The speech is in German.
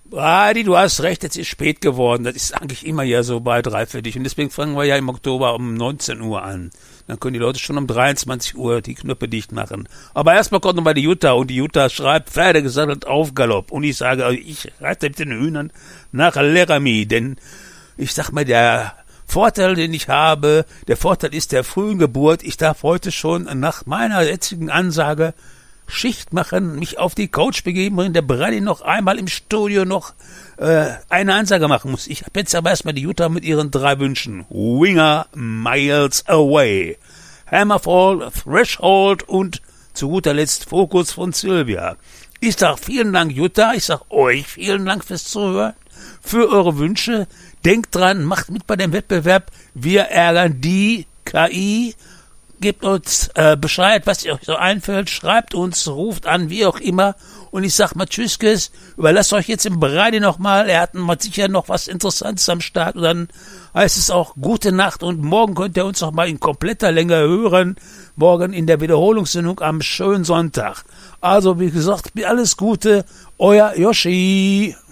Brady, du hast recht, es ist spät geworden. Das ist eigentlich immer ja so bei 3:30. Und deswegen fangen wir ja im Oktober um 19 Uhr an. Dann können die Leute schon um 23 Uhr die Knöpfe dicht machen. Aber erstmal kommt noch mal die Jutta. Und die Jutta schreibt, Pferde gesattelt auf Galopp. Und ich sage, ich reite mit den Hühnern nach Laramie. Denn ich sag mal, der Vorteil, den ich habe, der Vorteil ist der frühen Geburt. Ich darf heute schon nach meiner jetzigen Ansage Schicht machen, mich auf die Couch begeben, wenn der Brady noch einmal im Studio noch eine Ansage machen muss. Ich habe jetzt aber erstmal die Jutta mit ihren 3 Wünschen. Winger Miles Away, Hammerfall, Threshold und zu guter Letzt Fokus von Sylvia. Ich sag vielen Dank, Jutta. Ich sag euch vielen Dank fürs Zuhören, für eure Wünsche. Denkt dran, macht mit bei dem Wettbewerb. Wir ärgern die KI. Gebt uns Bescheid, was euch so einfällt, schreibt uns, ruft an, wie auch immer. Und ich sag mal Tschüsskes, überlasst euch jetzt im Brady nochmal, er hat mal sicher noch was Interessantes am Start. Und dann heißt es auch gute Nacht und morgen könnt ihr uns noch mal in kompletter Länge hören. Morgen in der Wiederholungssendung am schönen Sonntag. Also wie gesagt, alles Gute, euer Yoshi.